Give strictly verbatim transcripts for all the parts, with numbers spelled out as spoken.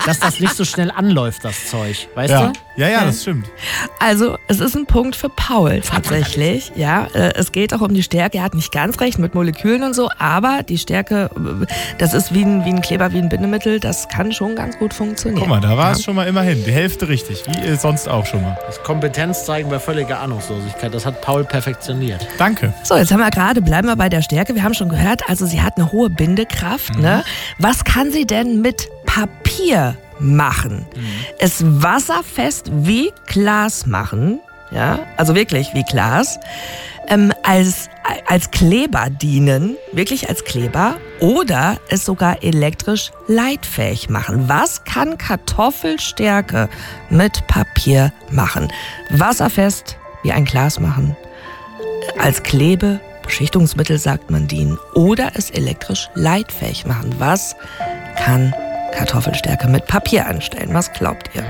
dass das nicht so schnell anläuft, das Zeug. Weißt ja. du? Ja, ja, das stimmt. Also, es ist ein Punkt für Paul tatsächlich. Ja, äh, es geht auch um die Stärke. Er hat nicht ganz recht mit Molekülen und so, aber die Stärke, äh, das ist wie ein, wie ein Kleber, wie ein Bindemittel, das kann schon ganz gut funktionieren. Guck mal, da war ja. es schon mal immerhin. Die Hälfte richtig, wie sonst auch schon mal. Das Kompetenz zeigen bei völliger Ahnungslosigkeit. Das hat Paul perfektioniert. Danke. So, jetzt haben wir gerade, bleiben wir bei der Stärke. Wir haben schon gehört, also sie hat eine hohe Bindekraft. Mhm. Ne? Was kann sie denn mit Papier machen? Mhm. Es wasserfest wie Glas machen. Ja, also wirklich wie Glas. Ähm, als, als Kleber dienen, wirklich als Kleber, oder es sogar elektrisch leitfähig machen. Was kann Kartoffelstärke mit Papier machen? Wasserfest wie ein Glas machen, als Klebe, Beschichtungsmittel sagt man dienen, oder es elektrisch leitfähig machen. Was kann Kartoffelstärke mit Papier anstellen? Was glaubt ihr?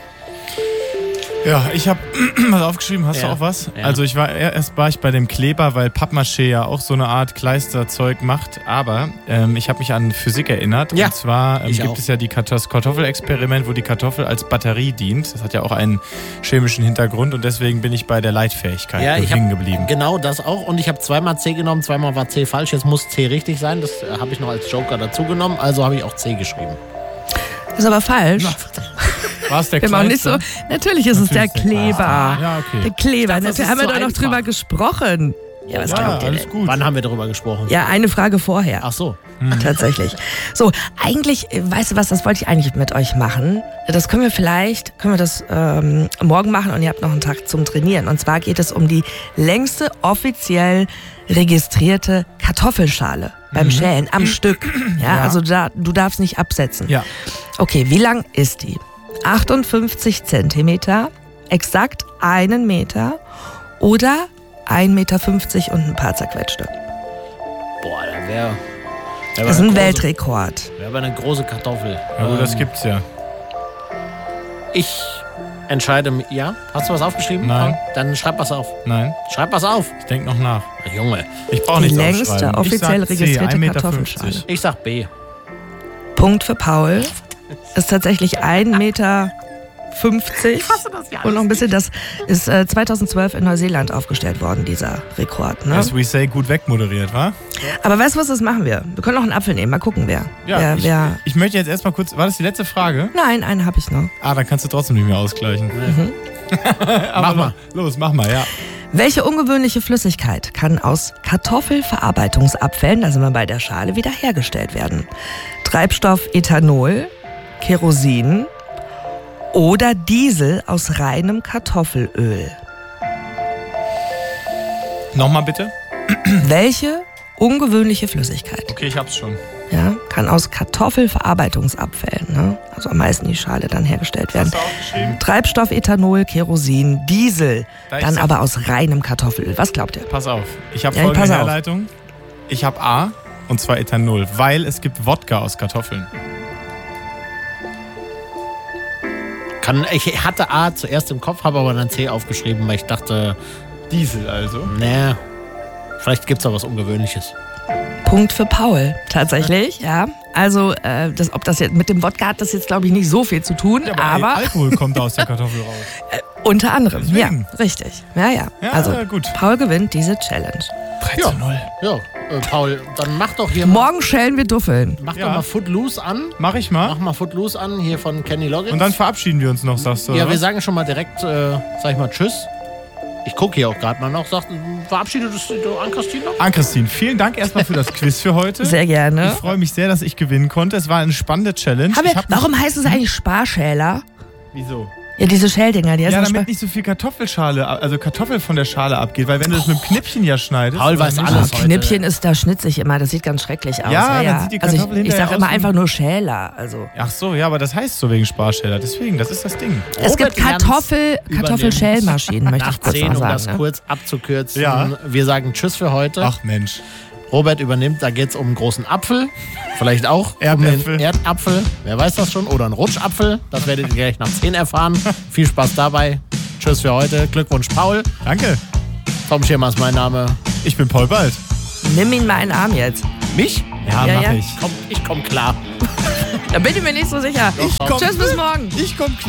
Ja, ich habe was aufgeschrieben. Hast ja. du auch was? Ja. Also ich war erst war ich bei dem Kleber, weil Pappmaché ja auch so eine Art Kleisterzeug macht. Aber ähm, ich habe mich an Physik erinnert. Ja. Und zwar ähm, gibt auch. es ja die das Kartoffelexperiment, wo die Kartoffel als Batterie dient. Das hat ja auch einen chemischen Hintergrund und deswegen bin ich bei der Leitfähigkeit ja, hängen geblieben. Genau das auch. Und ich habe zweimal C genommen, zweimal war C falsch. Jetzt muss C richtig sein. Das habe ich noch als Joker dazu genommen. Also habe ich auch C geschrieben. Das ist aber falsch. War es der Kleber? Nicht so. Natürlich ist Natürlich es der Kleber. Ah, ja, okay. Der Kleber. Dachte, Dafür haben wir so doch noch einfach. drüber gesprochen. Ja, was ja, glaubt ihr alles denn? gut. Wann haben wir darüber gesprochen? Ja, eine Frage vorher. Ach so. Mhm. Tatsächlich. So, eigentlich, weißt du was, das wollte ich eigentlich mit euch machen. Das können wir vielleicht, können wir das ähm, morgen machen und ihr habt noch einen Tag zum Trainieren. Und zwar geht es um die längste offiziell registrierte Kartoffelschale beim Mhm. Schälen am Stück. Ja, Ja. also da, du darfst nicht absetzen. Ja. Okay, wie lang ist die? achtundfünfzig Zentimeter, exakt einen Meter oder ein Meter fünfzig und ein paar zerquetschte. Boah, da wäre... Das ist ein Weltrekord. Wäre aber eine große Kartoffel. Ja, gut, ähm, das gibt's ja. Ich entscheide... mi- Ja? Hast du was aufgeschrieben? Nein. Dann schreib was auf. Nein, Schreib was auf. ich denke noch nach. Ach, Junge. Ich brauche Die nichts längste aufschreiben. offiziell Ich sag C, registrierte ein Meter Kartoffelschale. fünfzig. Ich sag B. Punkt für Paul. Ist tatsächlich ein Meter fünfzig. Und noch ein bisschen, das ist äh, zweitausendzwölf in Neuseeland aufgestellt worden, dieser Rekord. Ne? As we say, gut wegmoderiert, wa? Aber weißt du was, das machen wir? Wir können auch einen Apfel nehmen, mal gucken, wer. Ja, wer, ich, wer ich möchte jetzt erstmal kurz, war das die letzte Frage? Nein, einen habe ich noch. Ah, dann kannst du trotzdem nicht mehr ausgleichen. Mhm. Aber Mach mal. Los, mach mal, ja. Welche ungewöhnliche Flüssigkeit kann aus Kartoffelverarbeitungsabfällen, da sind wir bei der Schale, wiederhergestellt werden? Treibstoff Ethanol, Kerosin oder Diesel aus reinem Kartoffelöl? Nochmal bitte? Welche ungewöhnliche Flüssigkeit, Okay, ich hab's schon. ja, kann aus Kartoffelverarbeitungsabfällen, ne, also am meisten die Schale dann hergestellt werden? Hast du aufgeschrieben? Treibstoff Ethanol, Kerosin, Diesel, Da ich dann sag- aber aus reinem Kartoffelöl. Was glaubt ihr? Pass auf, ich habe Ja, ich folgende pass auf. Herleitung. Ich habe A, und zwar Ethanol, weil es gibt Wodka aus Kartoffeln. Kann, ich hatte A zuerst im Kopf, habe aber dann C aufgeschrieben, weil ich dachte, Diesel also. nee, vielleicht gibt es da was Ungewöhnliches. Punkt für Paul, tatsächlich, ja. Also, äh, das, ob das jetzt mit dem Wodka hat das jetzt, glaube ich, nicht so viel zu tun, Ja, aber, aber ey, Alkohol kommt aus der Kartoffel raus. unter anderem, Deswegen. ja, richtig. Ja, ja. Ja, also, ja, gut. Paul gewinnt diese Challenge. drei zu null. Ja, äh, Paul, dann mach doch hier mal, Morgen schälen wir Duffeln. mach Ja. doch mal Footloose an. Mach ich Mach mal. mal Footloose an, hier von Kenny Loggins. Und dann verabschieden wir uns noch, sagst du, ja, oder wir was? sagen schon mal direkt, äh, sag ich mal, tschüss. Ich gucke hier auch gerade mal noch, sagt, verabschiedet du an Christine noch? Ann-Christine, vielen Dank erstmal für das Quiz für heute. Sehr gerne. Ich freue mich sehr, dass ich gewinnen konnte. Es war eine spannende Challenge. Haben wir, Ich hab mich- warum heißt es eigentlich Sparschäler? Wieso? Ja, diese Schäldinger, die heißen Ja, Spar- damit nicht so viel Kartoffelschale, also Kartoffel von der Schale abgeht, weil wenn du das mit dem Knippchen ja schneidest... Paul oder weiß nicht- alles heute. Knippchen ist, da schnitze ich immer, das sieht ganz schrecklich aus. Ja, dann sieht die also Kartoffel ich, ich hinterher sage immer aus wie- einfach nur Schäler. Also. Ach so, ja, aber das heißt so wegen Sparschäler. Deswegen, das ist das Ding. Es gibt Robert Ernst Kartoffel, übernimmt Kartoffelschälmaschinen, möchte Nach ich kurz zehn, mal um das sagen. Ne? kurz abzukürzen. Ja. Wir sagen tschüss für heute. Ach Mensch. Robert übernimmt, da geht's um einen großen Apfel. Vielleicht auch um Erdäpfel. den Erdapfel. Wer weiß das schon? Oder einen Rutschapfel. Das werdet ihr gleich nach zehn erfahren. Viel Spaß dabei. Tschüss für heute. Glückwunsch, Paul. Danke. Tom Schirmer ist mein Name. Ich bin Paul Bald. Nimm ihn mal in den Arm jetzt. Mich? Ja, Ja, mach ja. ich. Komm, ich komm klar. Da bin ich mir nicht so sicher. Ich komm, Tschüss, bis morgen. Ich komm klar.